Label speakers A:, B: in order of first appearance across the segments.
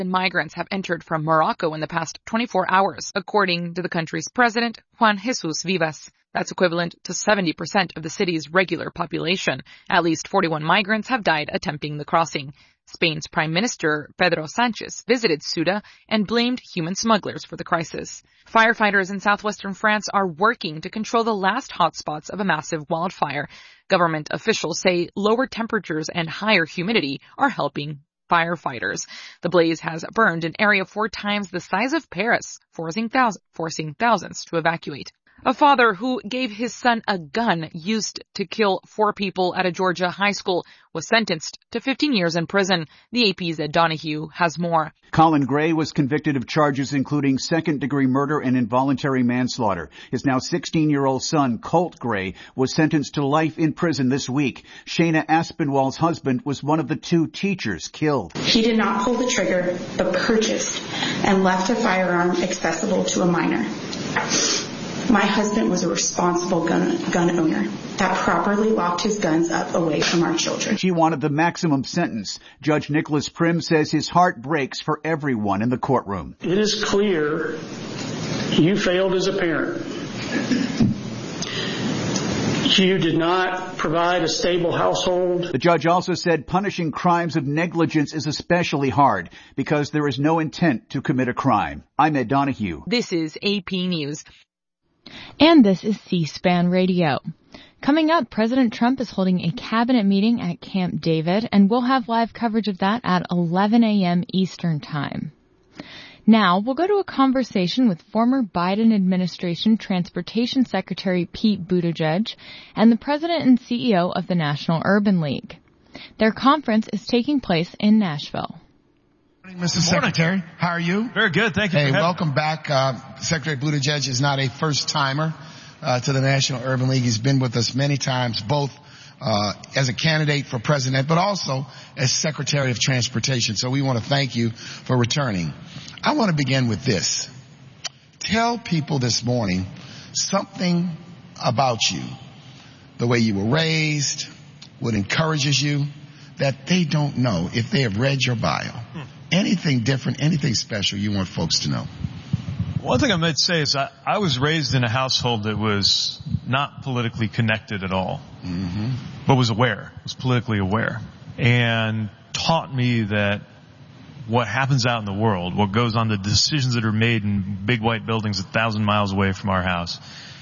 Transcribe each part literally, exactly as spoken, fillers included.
A: Migrants have entered from Morocco in the past twenty-four hours, according to the country's president, Juan Jesus Vivas. That's equivalent to seventy percent of the city's regular population. At least forty-one migrants have died attempting the crossing. Spain's Prime Minister, Pedro Sánchez, visited Ceuta and blamed human smugglers for the crisis. Firefighters in southwestern France are working to control the last hotspots of a massive wildfire. Government officials say lower temperatures and higher humidity are helping firefighters. The blaze has burned an area four times the size of Paris, forcing, thousands, forcing thousands to evacuate. A father who gave his son a gun used to kill four people at a Georgia high school was sentenced to fifteen years in prison. The A P's Ed Donahue has more.
B: Colin Gray was convicted of charges including second-degree murder and involuntary manslaughter. His now sixteen-year-old son, Colt Gray, was sentenced to life in prison this week. Shayna Aspinwall's husband was one of the two teachers killed.
C: He did not pull the trigger, but purchased and left a firearm accessible to a minor. My husband was a responsible gun, gun owner that properly locked his guns up away from our children.
B: She wanted the maximum sentence. Judge Nicholas Prim says his heart breaks for everyone in the courtroom.
D: It is clear you failed as a parent. You did not provide a stable household.
B: The judge also said punishing crimes of negligence is especially hard because there is no intent to commit a crime. I'm Ed Donahue.
A: This is A P News.
E: And this is C-SPAN Radio. Coming up, President Trump is holding a cabinet meeting at Camp David, and we'll have live coverage of that at eleven a.m. Eastern Time. Now, we'll go to a conversation with former Biden administration Transportation Secretary Pete Buttigieg and the president and C E O of the National Urban League. Their conference is taking place in Nashville.
F: Mister Secretary, how are you?
G: Very good, thank you.
F: Hey, welcome back. Uh, Secretary Buttigieg is not a first-timer uh, to the National Urban League. He's been with us many times, both uh, as a candidate for president, but also as Secretary of Transportation. So we want to thank you for returning. I want to begin with this. Tell people this morning something about you, the way you were raised, what encourages you, that they don't know if they have read your bio. Hmm. Anything different, anything special you want folks to know?
G: One thing I might say is I, I was raised in a household that was not politically connected at all, mm-hmm. but was aware, was politically aware, and taught me that what happens out in the world, what goes on, the decisions that are made in big white buildings a thousand miles away from our house,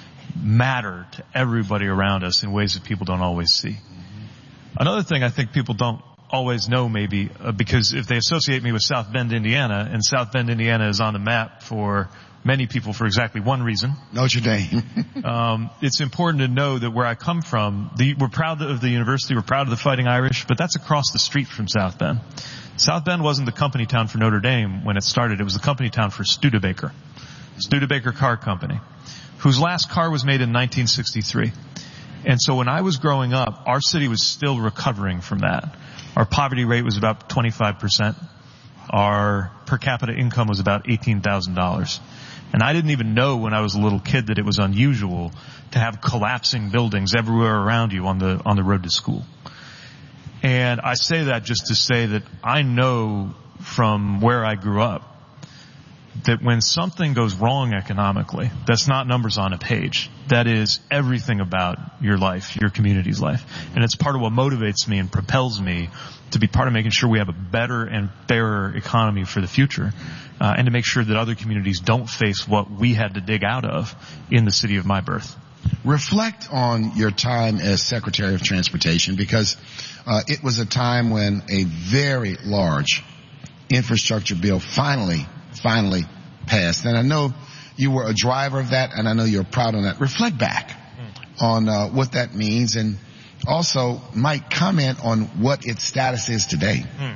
G: matter to everybody around us in ways that people don't always see. Mm-hmm. Another thing I think people don't always know maybe, uh, because if they associate me with South Bend, Indiana, and South Bend, Indiana is on the map for many people for exactly one reason.
F: Notre Dame.
G: um, it's important to know that where I come from, the, we're proud of the university, we're proud of the Fighting Irish, but that's across the street from South Bend. South Bend wasn't the company town for Notre Dame when it started. It was the company town for Studebaker. Studebaker Car Company, whose last car was made in nineteen sixty-three. And so when I was growing up, our city was still recovering from that. Our poverty rate was about twenty-five percent. Our per capita income was about eighteen thousand dollars. And I didn't even know when I was a little kid that it was unusual to have collapsing buildings everywhere around you on the, on the road to school. And I say that just to say that I know from where I grew up that when something goes wrong economically, that's not numbers on a page. That is everything about your life, your community's life. And it's part of what motivates me and propels me to be part of making sure we have a better and fairer economy for the future, uh, and to make sure that other communities don't face what we had to dig out of in the city of my birth.
F: Reflect on your time as Secretary of Transportation, because uh, it was a time when a very large infrastructure bill finally finally passed. And I know you were a driver of that, and I know you're proud of that. Reflect back mm. on uh, what that means, and also might comment on what its status is today.
G: Mm.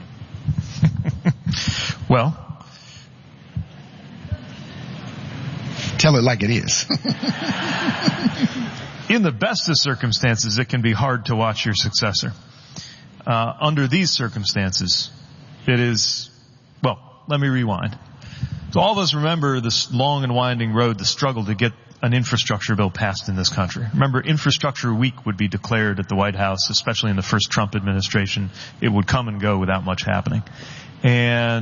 G: Well,
F: tell it like it is.
G: In the best of circumstances, it can be hard to watch your successor. Uh, under these circumstances, it is, well, let me rewind. So all of us remember this long and winding road, the struggle to get an infrastructure bill passed in this country. Remember, Infrastructure Week would be declared at the White House, especially in the first Trump administration. It would come and go without much happening. And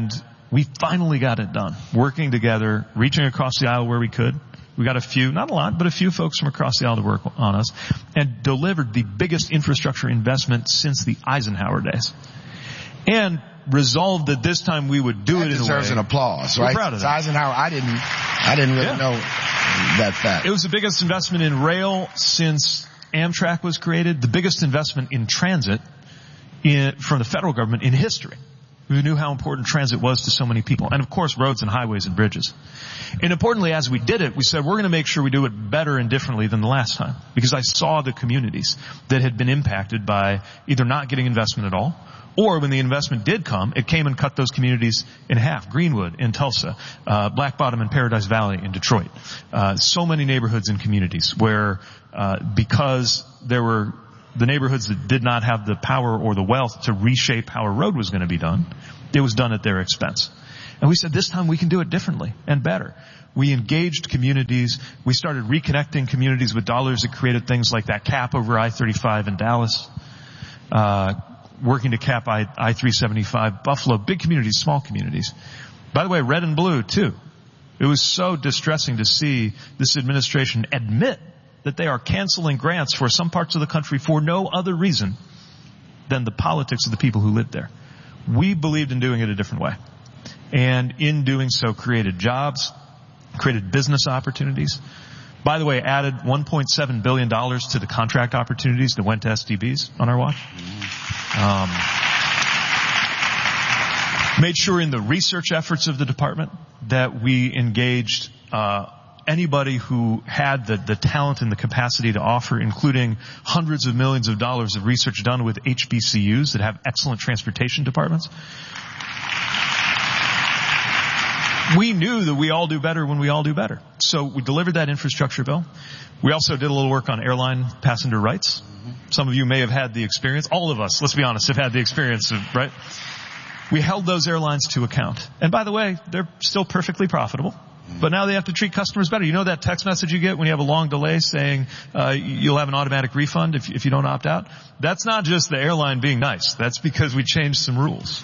G: We finally got it done, working together, reaching across the aisle where we could. We got a few, not a lot, but a few folks from across the aisle to work on us, and delivered the biggest infrastructure investment since the Eisenhower days. And resolved that this time we would do
F: that
G: it in a way.
F: Deserves an applause, right?
G: We're proud of that.
F: Eisenhower, I didn't, I didn't really yeah. know that fact.
G: It was the biggest investment in rail since Amtrak was created, the biggest investment in transit in, from the federal government in history. We knew how important transit was to so many people. And of course, roads and highways and bridges. And importantly, as we did it, we said, we're going to make sure we do it better and differently than the last time. Because I saw the communities that had been impacted by either not getting investment at all, or when the investment did come, it came and cut those communities in half. Greenwood in Tulsa, uh, Black Bottom and Paradise Valley in Detroit. Uh, so many neighborhoods and communities where, uh, because there were the neighborhoods that did not have the power or the wealth to reshape how a road was going to be done, it was done at their expense. And we said, this time we can do it differently and better. We engaged communities. We started reconnecting communities with dollars that created things like that cap over I thirty-five in Dallas, uh, working to cap I three seventy-five, Buffalo, big communities, small communities. By the way, red and blue too. It was so distressing to see this administration admit that they are canceling grants for some parts of the country for no other reason than the politics of the people who lived there. We believed in doing it a different way. And in doing so, created jobs, created business opportunities. By the way, added one point seven billion dollars to the contract opportunities that went to S D Bs on our watch. Um, made sure in the research efforts of the department that we engaged uh anybody who had the, the talent and the capacity to offer, including hundreds of millions of dollars of research done with H B C Us that have excellent transportation departments. We knew that we all do better when we all do better. So we delivered that infrastructure bill. We also did a little work on airline passenger rights. Some of you may have had the experience. All of us, let's be honest, have had the experience of, right? We held those airlines to account. And by the way, they're still perfectly profitable. But now they have to treat customers better. You know that text message you get when you have a long delay saying uh you'll have an automatic refund if, if you don't opt out? That's not just the airline being nice. That's because we changed some rules.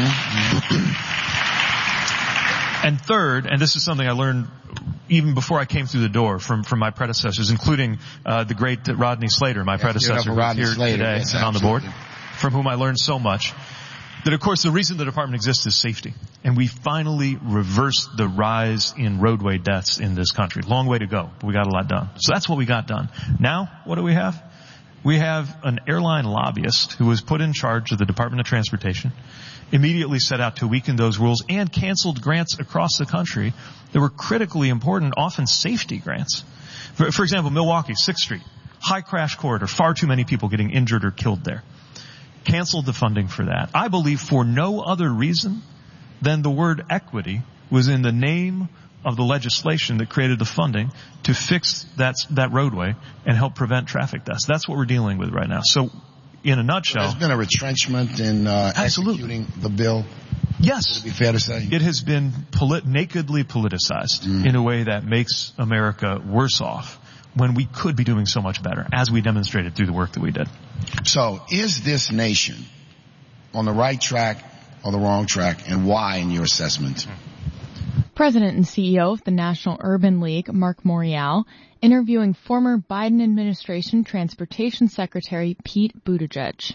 G: Mm-hmm. And third, and this is something I learned even before I came through the door from, from my predecessors, including uh the great Rodney Slater, my yes, predecessor, who's here Slater, today yes, and on the board, from whom I learned so much. That, of course, the reason the department exists is safety. And we finally reversed the rise in roadway deaths in this country. Long way to go, but we got a lot done. So that's what we got done. Now, what do we have? We have an airline lobbyist who was put in charge of the Department of Transportation, immediately set out to weaken those rules, and canceled grants across the country that were critically important, often safety grants. For, for example, Milwaukee, sixth Street, high crash corridor, far too many people getting injured or killed there. Canceled the funding for that. I believe for no other reason than the word equity was in the name of the legislation that created the funding to fix that, that roadway and help prevent traffic deaths. That's what we're dealing with right now. So, in a nutshell.
F: There's been a retrenchment in uh, executing the bill.
G: Yes.
F: Would it be fair to say?
G: It has been polit- nakedly politicized mm. in a way that makes America worse off, when we could be doing so much better, as we demonstrated through the work that we did.
F: So, is this nation on the right track or the wrong track, and why in your assessment?
E: President and C E O of the National Urban League, Mark Morial, interviewing former Biden administration Transportation Secretary Pete Buttigieg.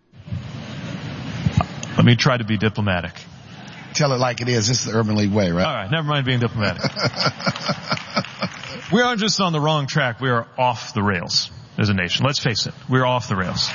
G: Let me try to be diplomatic.
F: Tell it like it is. This is the Urban League way, right?
G: All right, never mind being diplomatic. We aren't just on the wrong track, we are off the rails as a nation. Let's face it, we're off the rails.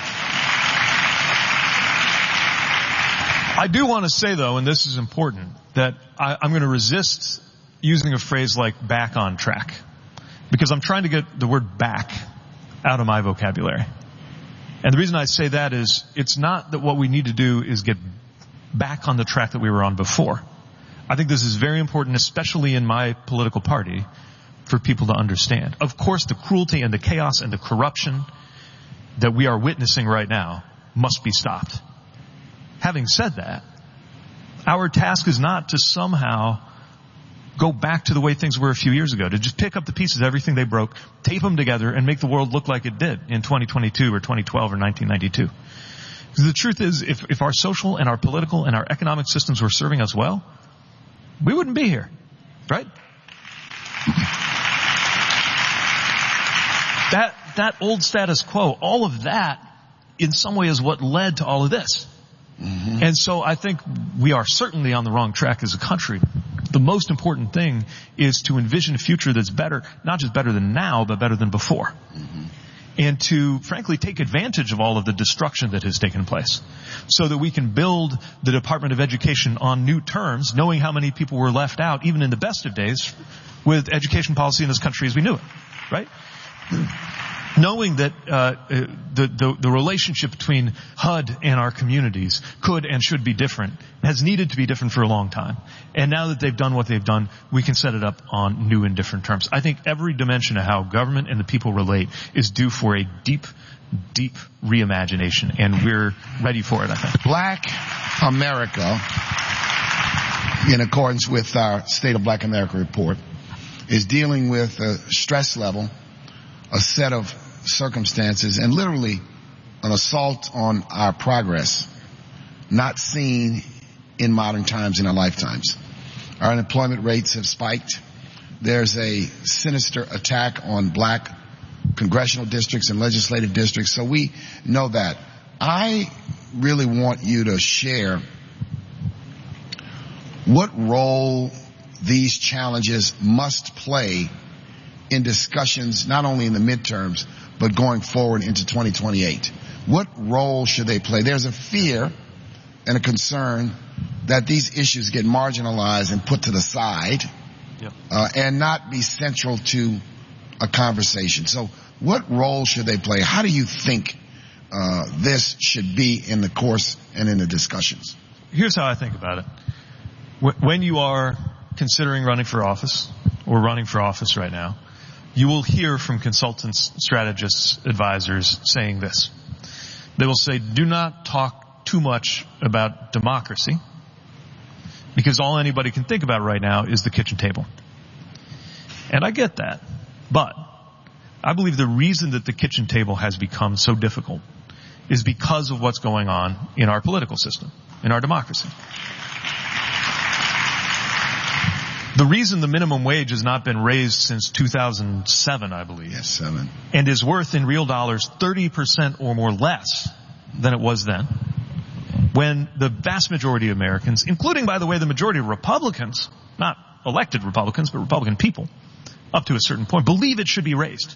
G: I do want to say, though, and this is important, that I, I'm going to resist using a phrase like back on track, because I'm trying to get the word back out of my vocabulary. And the reason I say that is it's not that what we need to do is get back on the track that we were on before. I think this is very important, especially in my political party, for people to understand. Of course, the cruelty and the chaos and the corruption that we are witnessing right now must be stopped. Having said that, our task is not to somehow go back to the way things were a few years ago, to just pick up the pieces, everything they broke, tape them together, and make the world look like it did in twenty twenty-two or twenty twelve or nineteen ninety-two. Because the truth is, if, if our social and our political and our economic systems were serving us well, we wouldn't be here, right? That, that old status quo, all of that in some way is what led to all of this. Mm-hmm. And so I think we are certainly on the wrong track as a country. The most important thing is to envision a future that's better, not just better than now, but better than before. Mm-hmm. And to, frankly, take advantage of all of the destruction that has taken place so that we can build the Department of Education on new terms, knowing how many people were left out, even in the best of days, with education policy in this country as we knew it, right? Knowing that uh, the, the the relationship between H U D and our communities could and should be different, has needed to be different for a long time. And now that they've done what they've done, we can set it up on new and different terms. I think every dimension of how government and the people relate is due for a deep, deep reimagination, and we're ready for it, I think.
F: Black America, in accordance with our State of Black America report, is dealing with a stress level, a set of circumstances, and literally an assault on our progress not seen in modern times in our lifetimes. Our unemployment rates have spiked. There's a sinister attack on black congressional districts and legislative districts, so we know that. I really want you to share what role these challenges must play in discussions, not only in the midterms, but going forward into twenty twenty-eight. What role should they play? There's a fear and a concern that these issues get marginalized and put to the side, yep. uh, and not be central to a conversation. So what role should they play? How do you think uh, this should be in the course and in the discussions?
G: Here's how I think about it. When you are considering running for office or running for office right now, you will hear from consultants, strategists, advisors saying this. They will say, do not talk too much about democracy, because all anybody can think about right now is the kitchen table. And I get that. But I believe the reason that the kitchen table has become so difficult is because of what's going on in our political system, in our democracy. The reason the minimum wage has not been raised since two thousand seven, I believe.
F: Yes, seven.
G: And is worth in real dollars thirty percent or more less than it was then. When the vast majority of Americans, including, by the way, the majority of Republicans, not elected Republicans, but Republican people, up to a certain point, believe it should be raised.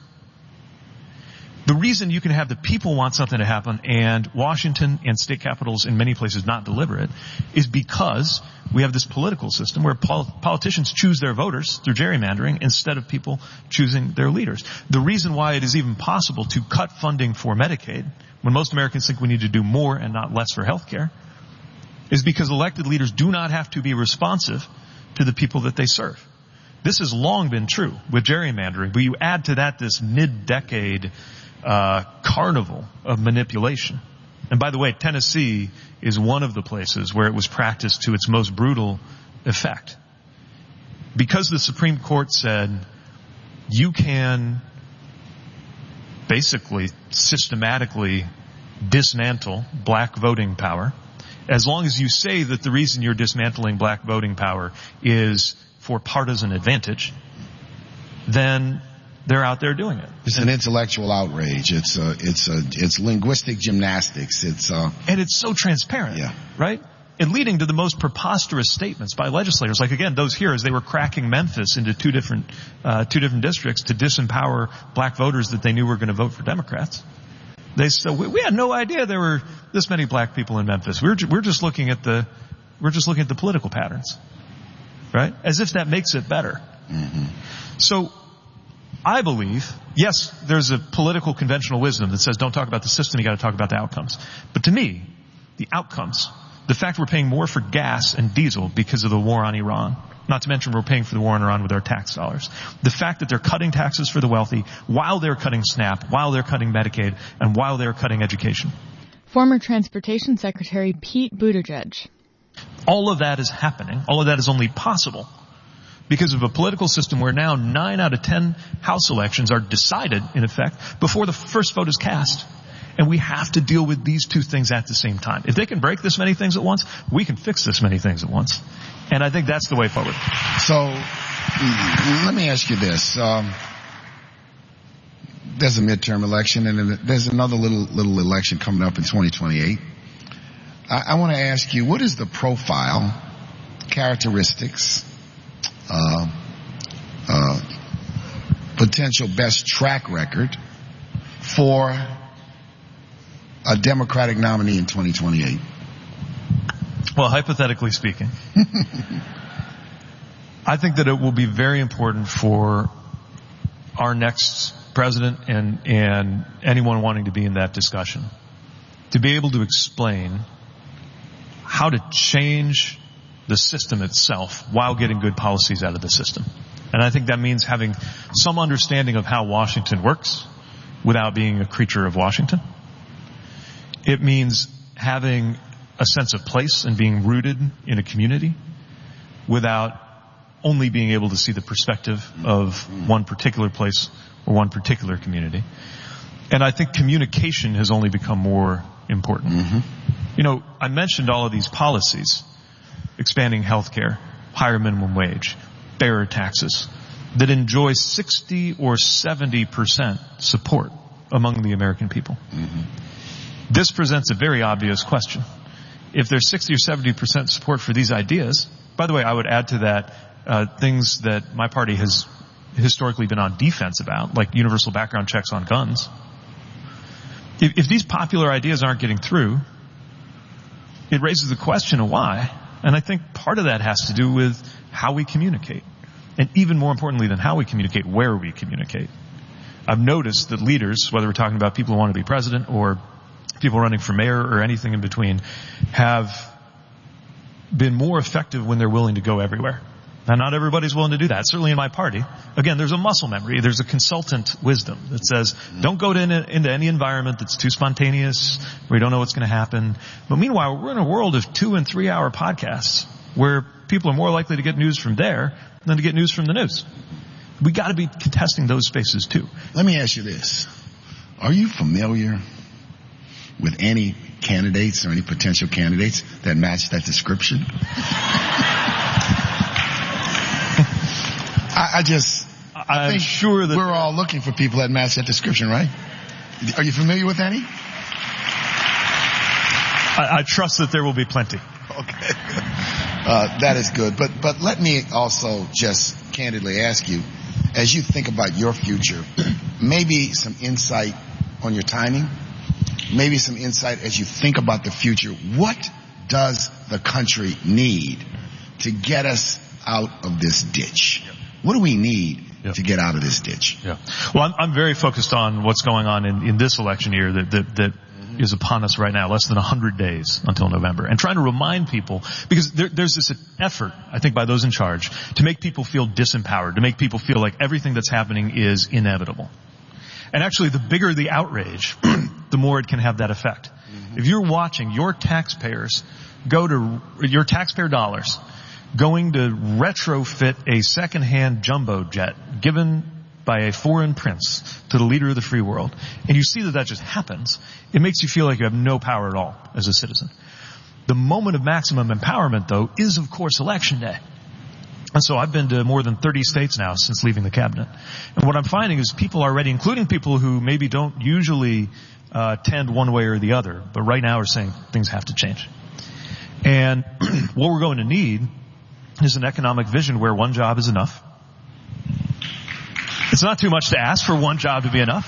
G: The reason you can have the people want something to happen and Washington and state capitals in many places not deliver it is because we have this political system where pol- politicians choose their voters through gerrymandering instead of people choosing their leaders. The reason why it is even possible to cut funding for Medicaid when most Americans think we need to do more and not less for health care is because elected leaders do not have to be responsive to the people that they serve. This has long been true with gerrymandering, but you add to that this mid-decade Uh, carnival of manipulation. And by the way, Tennessee is one of the places where it was practiced to its most brutal effect. Because the Supreme Court said you can basically systematically dismantle black voting power as long as you say that the reason you're dismantling black voting power is for partisan advantage, then they're out there doing it.
F: It's an intellectual outrage. It's a, it's a, it's linguistic gymnastics. It's uh
G: and it's so transparent,
F: yeah.
G: right? And leading to the most preposterous statements by legislators, like again those here as they were cracking Memphis into two different, uh, two different districts to disempower black voters that they knew were going to vote for Democrats. They said we, we had no idea there were this many black people in Memphis. We're we're just looking at the we're just looking at the political patterns, right? As if that makes it better.
F: Mm-hmm.
G: So. I believe, yes, there's a political conventional wisdom that says don't talk about the system, you got to talk about the outcomes. But to me, the outcomes, the fact we're paying more for gas and diesel because of the war on Iran, not to mention we're paying for the war on Iran with our tax dollars, the fact that they're cutting taxes for the wealthy while they're cutting SNAP, while they're cutting Medicaid, and while they're cutting education.
E: Former Transportation Secretary Pete Buttigieg.
G: All of that is happening. All of that is only possible because of a political system where now nine out of ten House elections are decided, in effect, before the first vote is cast. And we have to deal with these two things at the same time. If they can break this many things at once, we can fix this many things at once. And I think that's the way forward.
F: So let me ask you this. Um, there's a midterm election, and there's another little little election coming up in twenty twenty-eight. I, I want to ask you, what is the profile, characteristics, uh, uh, potential best track record for a Democratic nominee in twenty twenty-eight?
G: Well, hypothetically speaking, I think that it will be very important for our next president and, and anyone wanting to be in that discussion to be able to explain how to change the system itself while getting good policies out of the system. And I think that means having some understanding of how Washington works without being a creature of Washington. It means having a sense of place and being rooted in a community without only being able to see the perspective of one particular place or one particular community. And I think communication has only become more important. Mm-hmm. You know, I mentioned all of these policies, expanding health care, higher minimum wage, fairer taxes, that enjoy sixty or seventy percent support among the American people. Mm-hmm. This presents a very obvious question. If there's sixty or seventy percent support for these ideas, by the way, I would add to that uh, things that my party has historically been on defense about, like universal background checks on guns. If, if these popular ideas aren't getting through, it raises the question of why. And I think part of that has to do with how we communicate. And even more importantly than how we communicate, where we communicate. I've noticed that leaders, whether we're talking about people who want to be president or people running for mayor or anything in between, have been more effective when they're willing to go everywhere. Now, not everybody's willing to do that. Certainly in my party. Again, there's a muscle memory. There's a consultant wisdom that says, don't go to, into any environment that's too spontaneous, where you don't know what's going to happen. But meanwhile, we're in a world of two and three hour podcasts where people are more likely to get news from there than to get news from the news. We got to be contesting those spaces too.
F: Let me ask you this. Are you familiar with any candidates or any potential candidates that match that description? I, I just I
G: I'm
F: think
G: sure that
F: we're all looking for people that match that description, right? Are you familiar with any?
G: I, I trust that there will be plenty.
F: Okay. Uh, that is good. But, but let me also just candidly ask you, as you think about your future, maybe some insight on your timing, maybe some insight as you think about the future. What does the country need to get us out of this ditch? What do we need yep. to get out of this ditch?
G: Yeah. Well, I'm, I'm very focused on what's going on in, in this election year that, that, that mm-hmm. is upon us right now, less than one hundred days until November, and trying to remind people, because there, there's this effort, I think, by those in charge to make people feel disempowered, to make people feel like everything that's happening is inevitable. And actually, the bigger the outrage, the more it can have that effect. Mm-hmm. If you're watching your taxpayers go to, your taxpayer dollars going to retrofit a second-hand jumbo jet given by a foreign prince to the leader of the free world, and you see that that just happens, it makes you feel like you have no power at all as a citizen. The moment of maximum empowerment, though, is, of course, Election Day. And so I've been to more than thirty states now since leaving the cabinet. And what I'm finding is people are ready, including people who maybe don't usually uh, tend one way or the other, but right now are saying things have to change. And what we're going to need is an economic vision where one job is enough. It's not too much to ask for one job to be enough.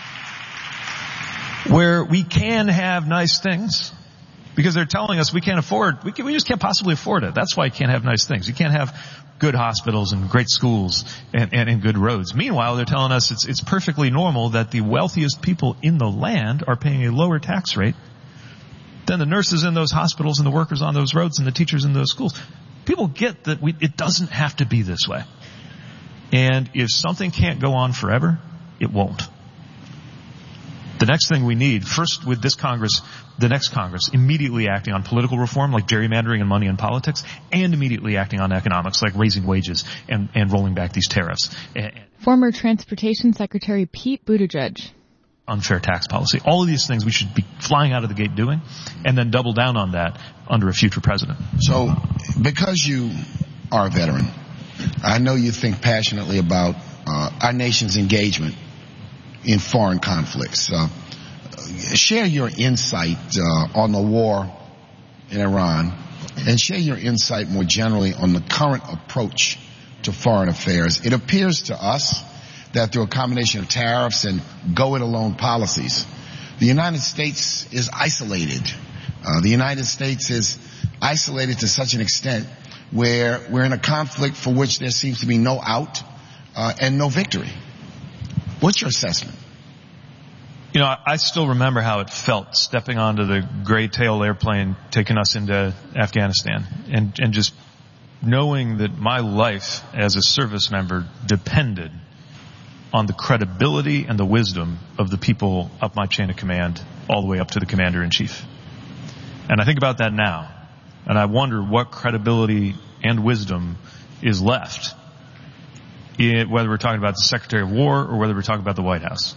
G: Where we can have nice things, because they're telling us we can't afford, we, can, we just can't possibly afford it. That's why you can't have nice things. You can't have good hospitals and great schools and, and, and good roads. Meanwhile, they're telling us it's, it's perfectly normal that the wealthiest people in the land are paying a lower tax rate than the nurses in those hospitals and the workers on those roads and the teachers in those schools. People get that we, it doesn't have to be this way. And if something can't go on forever, it won't. The next thing we need, first with this Congress, the next Congress, immediately acting on political reform like gerrymandering and money in politics, and immediately acting on economics like raising wages and, and rolling back these tariffs. And,
E: Former Transportation Secretary Pete Buttigieg.
G: unfair tax policy. All of these things we should be flying out of the gate doing, and then double down on that under a future president.
F: So, because you are a veteran, I know you think passionately about uh, our nation's engagement in foreign conflicts. Uh, share your insight uh, on the war in Iran, and share your insight more generally on the current approach to foreign affairs. It appears to us that through a combination of tariffs and go-it-alone policies, the United States is isolated. Uh, the United States is isolated to such an extent where we're in a conflict for which there seems to be no out uh, and no victory. What's your assessment?
G: You know, I still remember how it felt stepping onto the gray tail airplane taking us into Afghanistan, and, and just knowing that my life as a service member depended on the credibility and the wisdom of the people up my chain of command, all the way up to the commander-in-chief. And I think about that now, and I wonder what credibility and wisdom is left, in, whether we're talking about the Secretary of War or whether we're talking about the White House.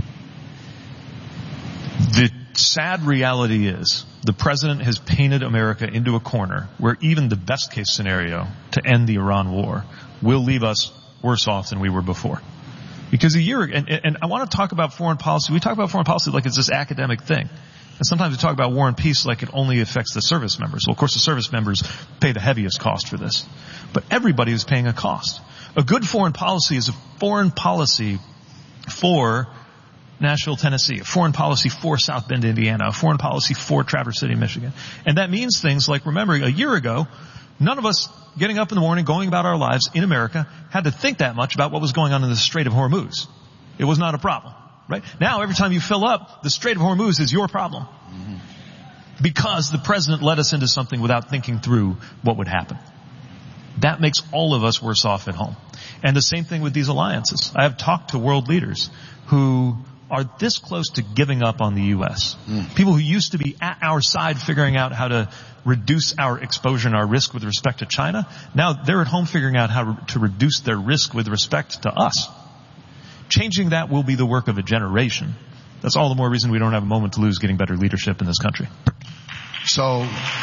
G: The sad reality is the president has painted America into a corner where even the best case scenario to end the Iran war will leave us worse off than we were before. Because a year, and, and I want to talk about foreign policy. We talk about foreign policy like it's this academic thing. And sometimes we talk about war and peace like it only affects the service members. Well, of course, the service members pay the heaviest cost for this. But everybody is paying a cost. A good foreign policy is a foreign policy for Nashville, Tennessee, a foreign policy for South Bend, Indiana, a foreign policy for Traverse City, Michigan. And that means things like, remembering a year ago, none of us getting up in the morning, going about our lives in America, had to think that much about what was going on in the Strait of Hormuz. It was not a problem, right? Now, every time you fill up, the Strait of Hormuz is your problem. Mm-hmm. Because the president led us into something without thinking through what would happen. That makes all of us worse off at home. And the same thing with these alliances. I have talked to world leaders who are this close to giving up on the U S. Mm. People who used to be at our side figuring out how to reduce our exposure and our risk with respect to China. Now they're at home figuring out how to reduce their risk with respect to us. Changing that will be the work of a generation. That's all the more reason we don't have a moment to lose getting better leadership in this country.
F: So,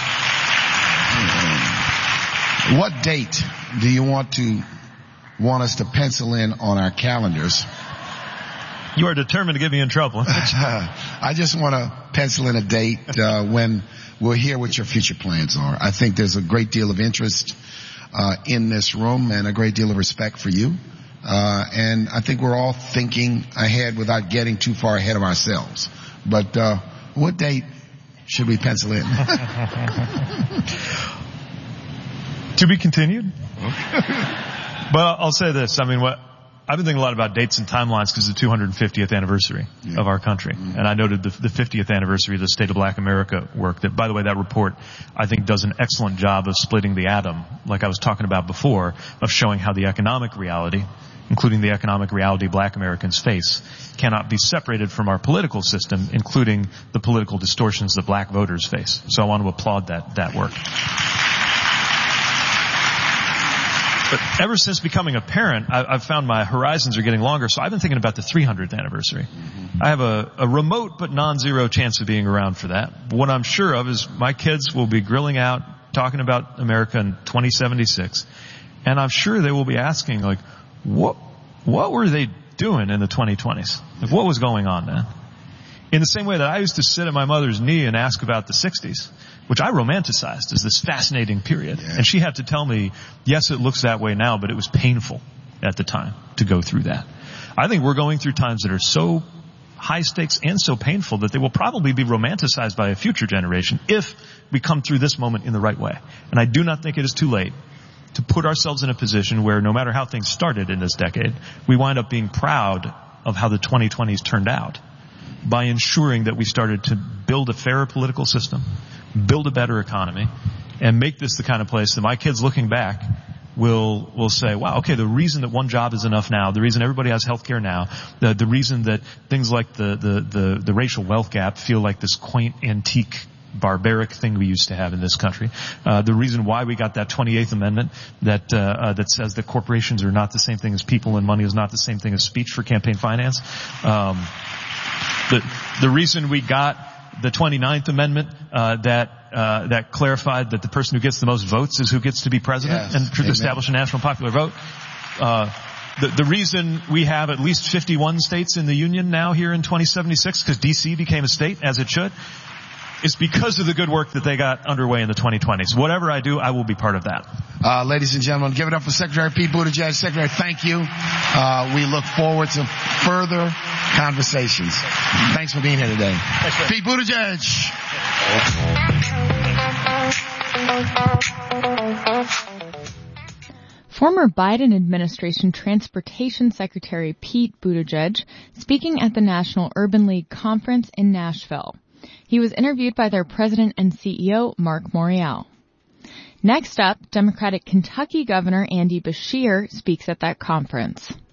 F: what date do you want to want us to pencil in on our calendars?
G: You are determined to get me in trouble.
F: I just want to pencil in a date uh, when we'll hear what your future plans are. I think there's a great deal of interest uh, in this room and a great deal of respect for you. Uh, and I think we're all thinking ahead without getting too far ahead of ourselves. But uh, what date should we pencil in?
G: To be continued. But I'll say this. I mean, what I've been thinking a lot about dates and timelines because of the two hundred fiftieth anniversary yeah. of our country. Mm-hmm. And I noted the, the fiftieth anniversary of the State of Black America work. That, by the way, that report, I think, does an excellent job of splitting the atom, like I was talking about before, of showing how the economic reality, including the economic reality Black Americans face, cannot be separated from our political system, including the political distortions that Black voters face. So I want to applaud that, that work. But ever since becoming a parent, I've found my horizons are getting longer, so I've been thinking about the three hundredth anniversary. Mm-hmm. I have a, a remote but non-zero chance of being around for that. But what I'm sure of is my kids will be grilling out, talking about America in twenty seventy-six, and I'm sure they will be asking, like, what, what were they doing in the twenty twenties? Like, what was going on then? In the same way that I used to sit at my mother's knee and ask about the sixties, which I romanticized as this fascinating period. Yeah. And she had to tell me, yes, it looks that way now, but it was painful at the time to go through that. I think we're going through times that are so high stakes and so painful that they will probably be romanticized by a future generation if we come through this moment in the right way. And I do not think it is too late to put ourselves in a position where no matter how things started in this decade, we wind up being proud of how the twenty twenties turned out by ensuring that we started to build a fairer political system, build a better economy, and make this the kind of place that my kids looking back will will say, wow, okay, the reason that one job is enough now, the reason everybody has health care now, the, the reason that things like the, the, the, the racial wealth gap feel like this quaint, antique, barbaric thing we used to have in this country, uh, the reason why we got that twenty-eighth Amendment that uh, uh, that says that corporations are not the same thing as people and money is not the same thing as speech for campaign finance. Um, The, the reason we got the twenty-ninth Amendment, uh, that, uh, that clarified that the person who gets the most votes is who gets to be president
F: yes,
G: and to
F: amen.
G: establish a national popular vote. Uh, the, the reason we have at least fifty-one states in the Union now here in twenty seventy-six, because D C became a state, as it should, is because of the good work that they got underway in the twenty twenties. Whatever I do, I will be part of that.
F: Uh, ladies and gentlemen, give it up for Secretary Pete Buttigieg. Secretary, thank you. Uh, we look forward to further conversations. Thanks for being here today. Thanks, Pete Buttigieg.
E: Former Biden administration Transportation Secretary Pete Buttigieg speaking at the National Urban League Conference in Nashville. He was interviewed by their president and C E O, Mark Morial. Next up, Democratic Kentucky Governor Andy Beshear speaks at that conference.